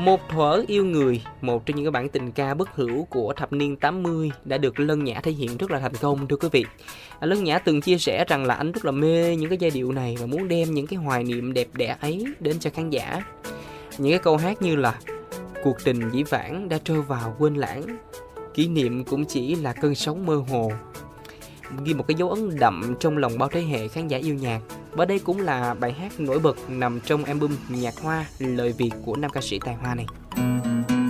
Một thuở yêu người, một trong những cái bản tình ca bất hủ của thập niên 80 đã được Lân Nhã thể hiện rất là thành công thưa quý vị. Lân Nhã từng chia sẻ rằng là anh rất là mê những cái giai điệu này và muốn đem những cái hoài niệm đẹp đẽ ấy đến cho khán giả. Những cái câu hát như là cuộc tình dĩ vãng đã trôi vào quên lãng, kỷ niệm cũng chỉ là cơn sóng mơ hồ, ghi một cái dấu ấn đậm trong lòng bao thế hệ khán giả yêu nhạc. Và đây cũng là bài hát nổi bật nằm trong album Nhạc Hoa lời Việt của nam ca sĩ tài hoa này.